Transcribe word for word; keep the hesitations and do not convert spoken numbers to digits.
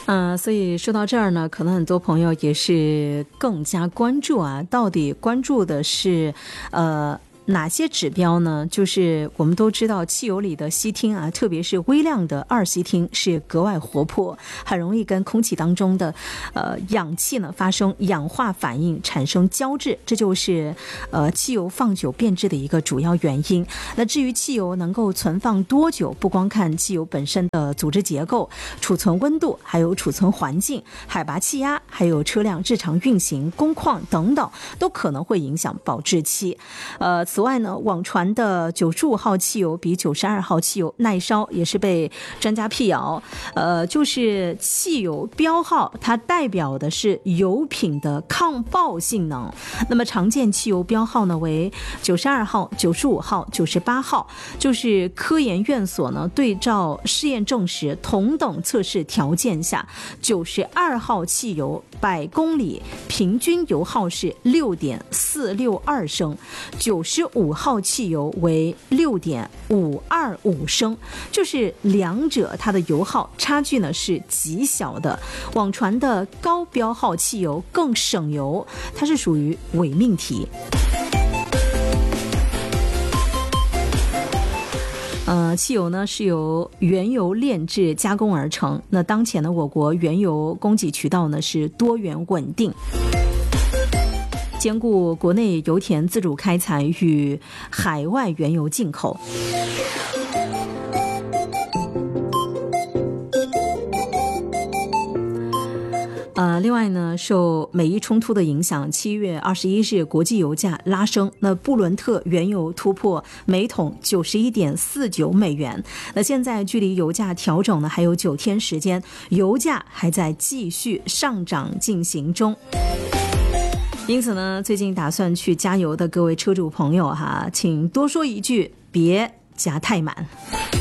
呃，所以说到这儿呢，可能很多朋友也是更加关注啊，到底关注的是呃哪些指标呢？就是我们都知道汽油里的烯烃啊，特别是微量的二烯烃是格外活泼，很容易跟空气当中的呃氧气呢发生氧化反应，产生胶质，这就是呃汽油放久变质的一个主要原因。那至于汽油能够存放多久，不光看汽油本身的组织结构、储存温度，还有储存环境、海拔气压，还有车辆日常运行、工况等等，都可能会影响保质期。呃，此外呢，网传的九十五号汽油比九十二号汽油耐烧，也是被专家辟谣。呃，就是汽油标号它代表的是油品的抗爆性能。那么常见汽油标号呢为九十二号、九十五号、九十八号，就是科研院所呢对照试验证实，同等测试条件下，九十二号汽油百公里平均油耗是六点四六二升，九十五号汽油为六点五二五升，就是两者它的油耗差距呢是极小的。网传的高标号汽油更省油，它是属于伪命题。呃，汽油呢是由原油炼制加工而成。那当前呢，我国原油供给渠道呢是多元稳定，兼顾国内油田自主开采与海外原油进口。呃，另外呢，受美伊冲突的影响，七月二十一日国际油价拉升，那布伦特原油突破每桶九十一点四九美元。那现在距离油价调整呢还有九天时间，油价还在继续上涨进行中。因此呢，最近打算去加油的各位车主朋友哈，请多说一句，别加太满。